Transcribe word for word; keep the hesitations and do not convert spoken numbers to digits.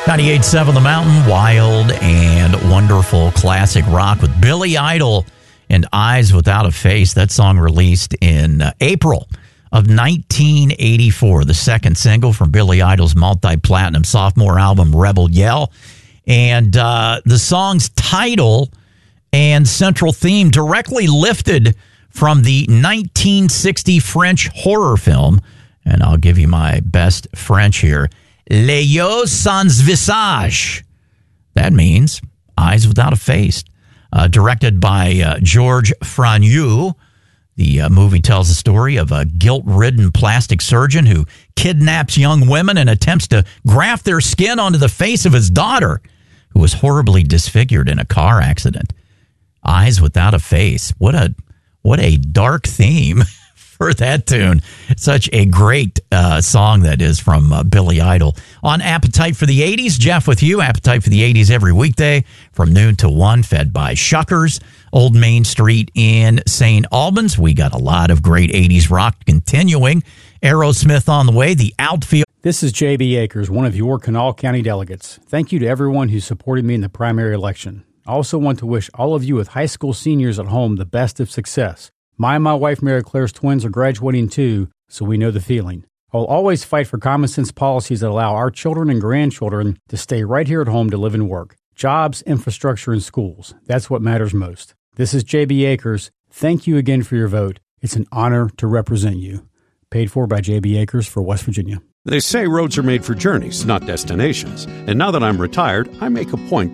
ninety-eight point seven The Mountain, wild and wonderful classic rock with Billy Idol and Eyes Without a Face. That song released in uh, April of nineteen eighty-four, the second single from Billy Idol's multi-platinum sophomore album, Rebel Yell. And uh, the song's title and central theme directly lifted from the nineteen sixty French horror film, and I'll give you my best French here, Les Yeux Sans Visage. That means Eyes Without a Face. Uh, directed by uh, Georges Fragnoux, the uh, movie tells the story of a guilt-ridden plastic surgeon who kidnaps young women and attempts to graft their skin onto the face of his daughter, who was horribly disfigured in a car accident. Eyes Without a Face. What a what a dark theme for that tune. Such a great uh, song that is from uh, Billy Idol. On Appetite for the eighties, Jeff with you. Appetite for the eighties every weekday from noon to one, fed by Shuckers, Old Main Street in Saint Albans. We got a lot of great eighties rock continuing. Aerosmith on the way, the outfield. This is J B. Akers, one of your Kanawha County delegates. Thank you to everyone who supported me in the primary election. I also want to wish all of you with high school seniors at home the best of success. My and my wife, Mary Claire's twins, are graduating too, so we know the feeling. I will always fight for common sense policies that allow our children and grandchildren to stay right here at home to live and work. Jobs, infrastructure, and schools. That's what matters most. This is J B. Akers. Thank you again for your vote. It's an honor to represent you. Paid for by J B. Akers for West Virginia. They say roads are made for journeys, not destinations. And now that I'm retired, I make a point